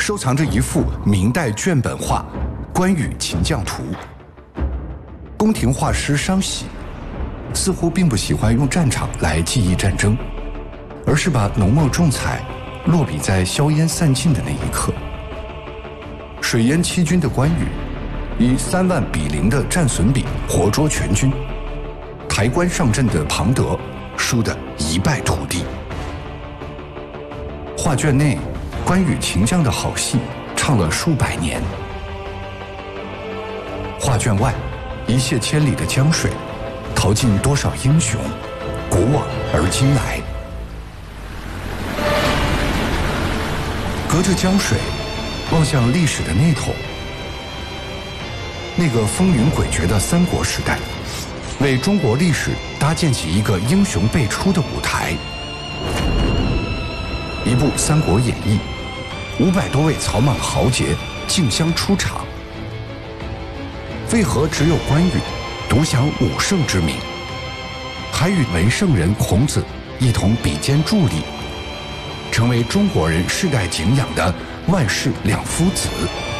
收藏着一幅明代卷本画《关羽擒将图》。宫廷画师商喜似乎并不喜欢用战场来记忆战争，而是把浓墨重彩落笔在硝烟散尽的那一刻。水淹七军的关羽，以30000-0的战损比活捉全军；抬棺上阵的庞德，输得一败涂地。画卷内关羽擒将的好戏唱了数百年，画卷外一泻千里的江水，淘尽多少英雄，古往而今来。隔着江水，望向历史的那头，那个风云诡谲的三国时代，为中国历史搭建起一个英雄辈出的舞台。一部《三国演义》，500多位草莽豪杰竞相出场，为何只有关羽独享武圣之名，还与文圣人孔子一同比肩助力，成为中国人世代敬仰的万世两夫子？